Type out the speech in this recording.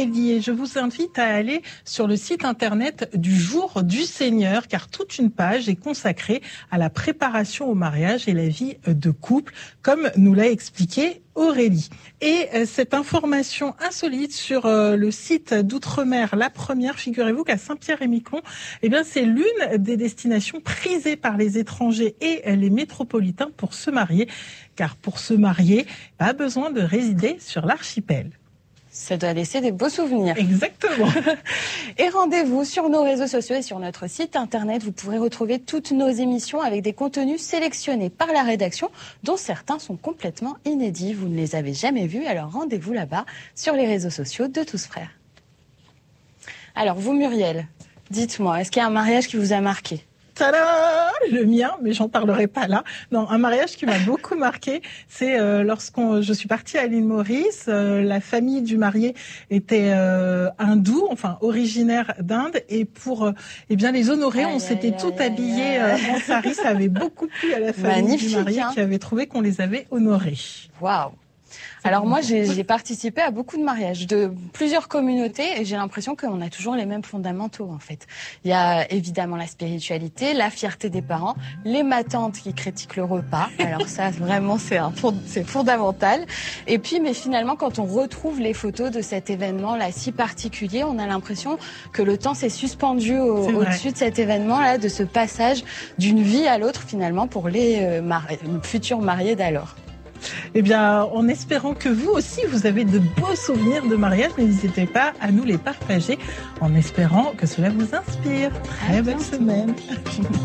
Aurélie et je vous invite à aller sur le site internet du Jour du Seigneur car toute une page est consacrée à la préparation au mariage et la vie de couple, comme nous l'a expliqué Aurélie. Et cette information insolite sur le site d'Outre-mer, la première, figurez-vous qu'à Saint-Pierre-et-Miquelon, eh bien c'est l'une des destinations prisées par les étrangers et les métropolitains pour se marier, car pour se marier, pas besoin de résider sur l'archipel. Ça doit laisser des beaux souvenirs. Exactement. Et rendez-vous sur nos réseaux sociaux et sur notre site internet. Vous pourrez retrouver toutes nos émissions avec des contenus sélectionnés par la rédaction, dont certains sont complètement inédits. Vous ne les avez jamais vus, alors rendez-vous là-bas sur les réseaux sociaux de Tous Frères. Alors vous, Muriel, dites-moi, est-ce qu'il y a un mariage qui vous a marqué ? Tada, le mien, mais j'en parlerai pas là. Non, un mariage qui m'a beaucoup marqué, c'est je suis partie à l'île Maurice. La famille du marié était hindoue, enfin originaire d'Inde, et pour les honorer, on s'était tout habillés en sari. Ça avait beaucoup plu à la famille du marié qui avait trouvé qu'on les avait honorés. Waouh. Alors moi, j'ai participé à beaucoup de mariages de plusieurs communautés et j'ai l'impression qu'on a toujours les mêmes fondamentaux en fait. Il y a évidemment la spiritualité, la fierté des parents, les matantes qui critiquent le repas. Alors ça, vraiment, c'est fondamental. Et puis, mais finalement, quand on retrouve les photos de cet événement-là si particulier, on a l'impression que le temps s'est suspendu au-dessus de cet événement-là, de ce passage d'une vie à l'autre finalement pour les futurs mariés d'alors. Eh bien, en espérant que vous aussi, vous avez de beaux souvenirs de mariage, n'hésitez pas à nous les partager, en espérant que cela vous inspire. Très belle semaine.